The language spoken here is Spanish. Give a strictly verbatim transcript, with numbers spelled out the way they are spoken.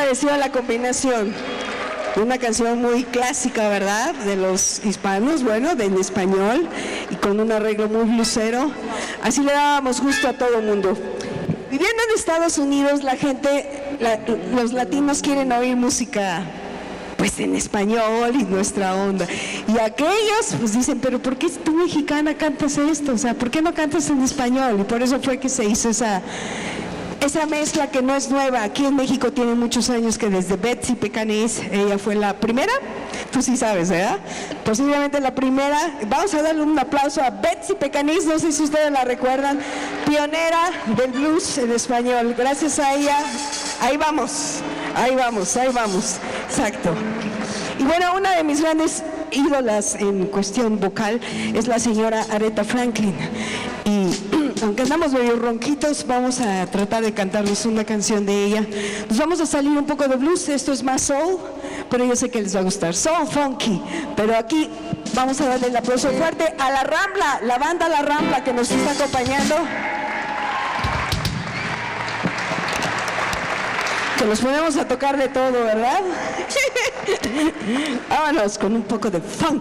pareció la combinación? Una canción muy clásica, ¿verdad? De los hispanos, bueno, de en español y con un arreglo muy blusero. Así le dábamos gusto a todo el mundo. Viviendo en Estados Unidos, la gente, la, los latinos quieren oír música pues en español y nuestra onda. Y aquellos pues dicen, pero ¿por qué tú mexicana cantas esto? O sea, ¿por qué no cantas en español? Y por eso fue que se hizo esa... Esa mezcla que no es nueva, aquí en México tiene muchos años que desde Betsy Pecanés, ella fue la primera, tú sí sabes, ¿verdad? Posiblemente la primera. Vamos a darle un aplauso a Betsy Pecanés, no sé si ustedes la recuerdan, pionera del blues en español. Gracias a ella, ahí vamos, ahí vamos, ahí vamos, exacto. Y bueno, una de mis grandes ídolas en cuestión vocal es la señora Aretha Franklin. Y aunque andamos medio ronquitos, vamos a tratar de cantarles una canción de ella. Nos vamos a salir un poco de blues, esto es más soul, pero yo sé que les va a gustar. Soul funky, pero aquí vamos a darle el aplauso fuerte a La Rambla, la banda La Rambla que nos está acompañando. Que nos ponemos a tocar de todo, ¿verdad? Vámonos con un poco de funk.